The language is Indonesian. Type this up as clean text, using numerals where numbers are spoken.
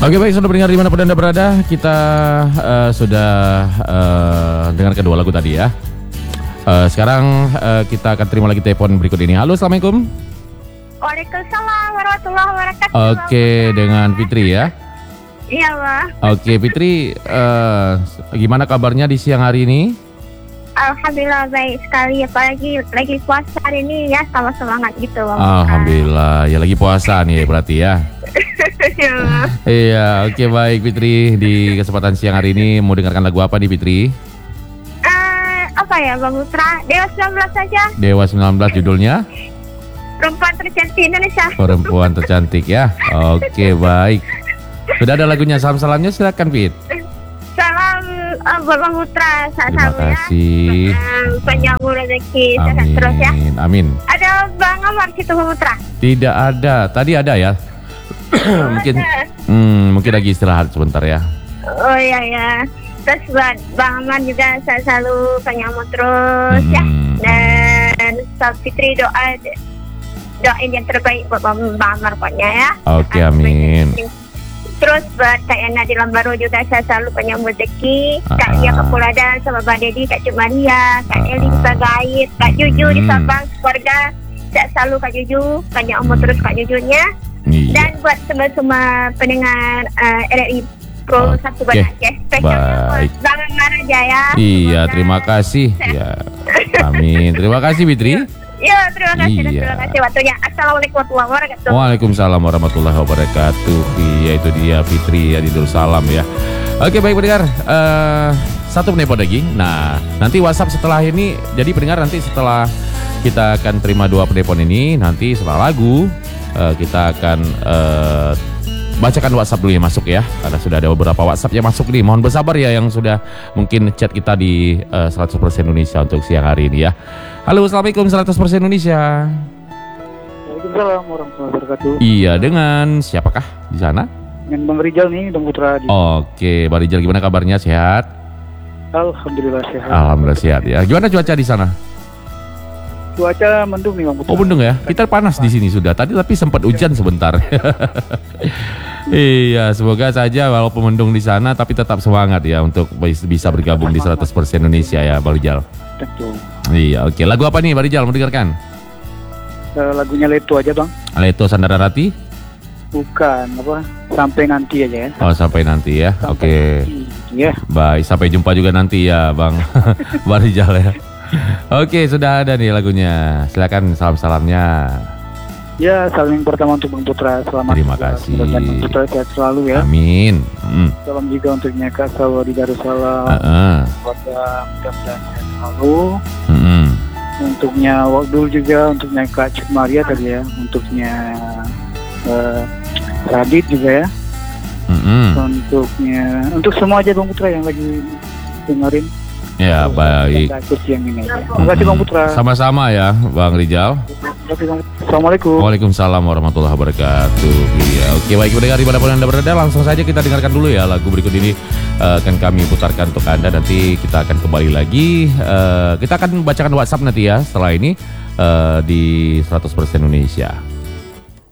Oke, baik, sudah pendengar dimanapun Anda berada, kita sudah dengar kedua lagu tadi ya. Sekarang kita akan terima lagi telepon berikut ini. Halo, Assalamualaikum. Waalaikumsalam warahmatullahi wabarakatuh. Oke, dengan Fitri ya. Iya, Bang. Oke, Fitri, gimana kabarnya di siang hari ini? Alhamdulillah baik sekali, apalagi lagi puasa hari ini ya, sama semangat gitu, Bang. Alhamdulillah, ya lagi puasa nih berarti ya. Iya, oke, baik Fitri, di kesempatan siang hari ini mau dengarkan lagu apa nih Fitri? Apa ya, Bang Putra? Dewa 19 saja. Dewa 19 judulnya? Perempuan tercantik Indonesia. Perempuan tercantik ya. Oke, baik. Sudah ada lagunya, salam-salamnya silakan Fit. Salam buat Bang Putra, Terima salam ya. kasih. Penyambung rezeki sehat terus ya. Amin. Ada Bang Amar situ, Bang Putra? Tidak ada, tadi ada ya. Mungkin lagi istirahat sebentar ya. Oh iya ya. Terus buat Bang Aman juga saya selalu penyambut terus ya. Dan Ustaz Fitri doain yang terbaik buat Bang Amar pokoknya ya. Oke, amin. Terus buat Kak Yana di Lambaro juga saya selalu penyambut rezeki. Kak Lia Kepuladan sama Bang Dedi, Kak Cuk Maria, Kak Eli Sagait, Kak Juju di Sabang keluarga. Saya selalu Kak Juju, panjang umur terus Kak Jujunya. Iya. Dan buat semua pendengar RRI Pro 1 Banda Aceh, spesialnya buat Bang Amar aja ya. Iya, terima kasih. Ya. Amin. Terima kasih Fitri. Iya, terima kasih. Iya. Terima kasih waktunya. Assalamualaikum warahmatullahi wabarakatuh. Waalaikumsalam warahmatullahi wabarakatuh. Iya, itu dia Fitri ya di Darussalam ya. Oke, baik pendengar. Satu menit lagi. Nah, nanti WhatsApp setelah ini. Jadi pendengar nanti setelah kita akan terima 2 penelpon ini, nanti setelah lagu kita akan bacakan WhatsApp dulu yang masuk ya. Karena sudah ada beberapa WhatsApp yang masuk nih. Mohon bersabar ya yang sudah mungkin chat kita di 100% Indonesia untuk siang hari ini ya. Halo, Assalamualaikum 100% Indonesia. Waalaikumsalam warahmatullahi wabarakatuh. Iya, dengan siapakah di sana? Dengan Bang Rijal nih, Bang Putra. Oke, Bang Rijal, gimana kabarnya? Sehat? Alhamdulillah sehat. Alhamdulillah sehat ya. Gimana cuaca di sana? Cuaca mendung nih, Bang Putra. Oh, mendung ya? Kita panas di sini sudah. Tadi tapi sempat hujan sebentar. Iya, semoga saja walaupun mendung di sana tapi tetap semangat ya untuk bisa bergabung di 100% Indonesia ya, Bang Rijal. Tentu. Iya, oke. Lagu apa nih, Bang Rijal? Mau dengarkan? Lagunya Leto aja, Bang. Leto Sandara Rati? Bukan, apa? Sampai nanti aja ya. Oh, sampai nanti ya. Oke. Iya. Baik, sampai jumpa juga nanti ya, Bang. Bang Rijal ya. Oke, sudah ada nih lagunya. Silakan salam-salamnya. Ya, salam yang pertama untuk Bang Putra. Selamat. Terima kasih. Dan Bang Putra sehat selalu ya. Amin. Salam juga untuk Nyaka Sawa di Darussalam. Keluarga mudah-mudahan sehat selalu. Untuknya Wakdul juga, untuknya Kak Cuk Maria tadi ya, untuknya Radit juga ya. Untuk semua aja Bang Putra yang lagi dengerin. Ya, baik. Terima kasih Bang Putra. Sama-sama ya, Bang Rijal. Assalamualaikum. Waalaikumsalam warahmatullahi wabarakatuh. Iya, oke, baik pendengar dimanapun Anda berada, langsung saja kita dengarkan dulu ya lagu berikut ini akan kami putarkan untuk Anda. Nanti kita akan kembali lagi. Kita akan membacakan WhatsApp nanti ya setelah ini di 100% Indonesia.